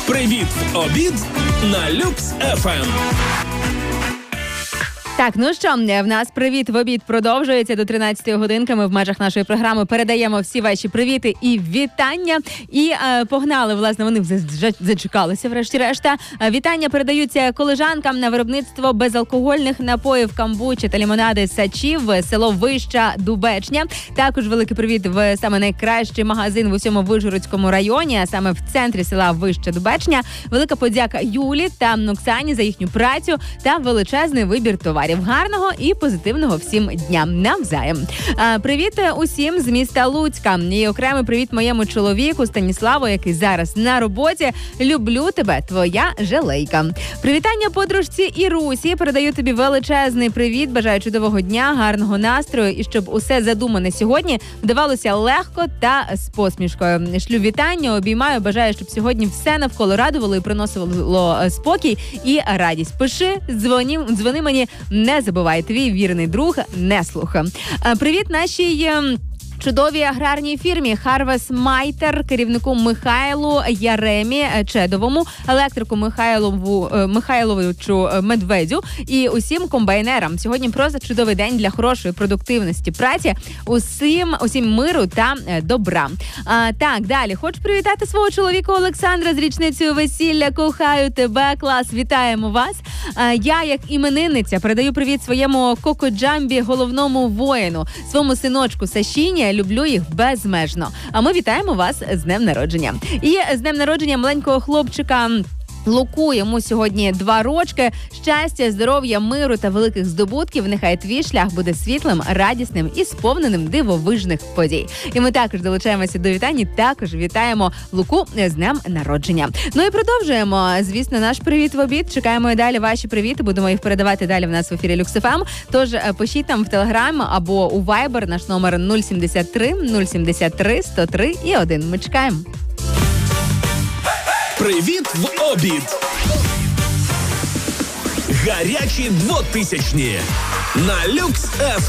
Привіт в обід на Люкс ФМ. Так, ну що, в нас «Привіт в обід» продовжується до 13-ї годинки. Ми в межах нашої програми передаємо всі ваші привіти і вітання. І погнали, власне, вони зачекалися врешті-решта. Вітання передаються колежанкам на виробництво безалкогольних напоїв камбучі та лімонади Сачів, село Вища Дубечня. Також великий привіт в саме найкращий магазин в усьому Вишгородському районі, а саме в центрі села Вища Дубечня. Велика подяка Юлі та Оксані за їхню працю та величезний вибір товарів. Гарного і позитивного всім дня. Навзаєм. Привіт усім з міста Луцька. І окремий привіт моєму чоловіку Станіславу, який зараз на роботі. Люблю тебе, твоя Желейка. Привітання подружці Ірусі. Передаю тобі величезний привіт. Бажаю чудового дня, гарного настрою і щоб усе задумане сьогодні вдавалося легко та з посмішкою. Шлю вітання, обіймаю. Бажаю, щоб сьогодні все навколо радувало і приносило спокій і радість. Пиши, дзвони мені. Не забувай, твій вірний друг Неслух. Привіт нашій чудовій аграрній фірмі Harvest Maiter, керівнику Михайлу Яремі Чедовому, електрику Михайловичу Медведю і усім комбайнерам. Сьогодні просто чудовий день для хорошої продуктивності праці. Усім миру та добра. Так, далі. Хочу привітати свого чоловіка Олександра з річницею весілля. Кохаю тебе. Клас, вітаємо вас. Я, як іменинниця, передаю привіт своєму Коко-Джамбі, головному воїну, своєму синочку Сашіні. Люблю їх безмежно. А ми вітаємо вас з днем народження. І з днем народження маленького хлопчика Луку. Йому сьогодні 2 рочки. Щастя, здоров'я, миру та великих здобутків. Нехай твій шлях буде світлим, радісним і сповненим дивовижних подій. І ми також долучаємося до вітань. Також вітаємо Луку з днем народження. Ну і продовжуємо, звісно, наш привіт в обід. Чекаємо і далі ваші привіти. Будемо їх передавати далі в нас в ефірі Люкс ФМ. Тож пишіть нам в Телеграм або у Viber. Наш номер 073 073 103 і 1. Ми чекаємо. Привіт в обід. Гарячі 2000-ні на Люкс ФМ.